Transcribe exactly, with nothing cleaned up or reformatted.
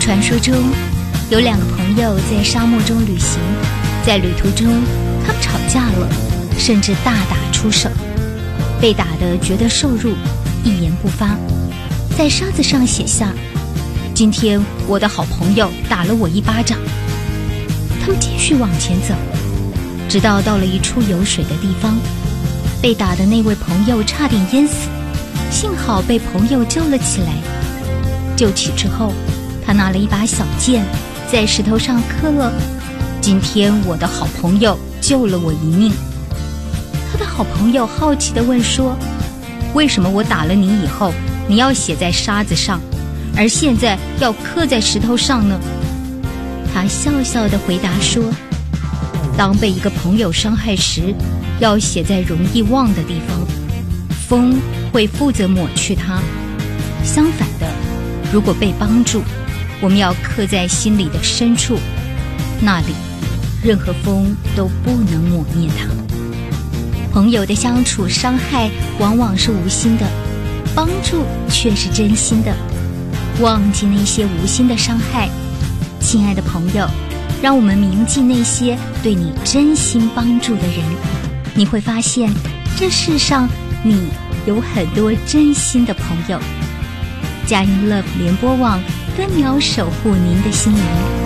传说中有两个朋友在沙漠中旅行，在旅途中他们吵架了，甚至大打出手，被打得觉得受辱，一言不发，在沙子上写下今天我的好朋友打了我一巴掌。他们继续往前走，直到到了一处有水的地方，被打的那位朋友差点淹死，幸好被朋友救了起来。救起之后，他拿了一把小剑，在石头上刻了今天我的好朋友救了我一命。他的好朋友好奇地问说，为什么我打了你以后，你要写在沙子上，而现在要刻在石头上呢？他笑笑地回答说，当被一个朋友伤害时，要写在容易忘的地方，风会负责抹去它。相反的，如果被帮助，我们要刻在心里的深处，那里任何风都不能抹灭它。朋友的相处，伤害往往是无心的，帮助却是真心的。忘记那些无心的伤害，亲爱的朋友，让我们铭记那些对你真心帮助的人，你会发现这世上你有很多真心的朋友。佳音 Love 联播网分秒守护您的心灵。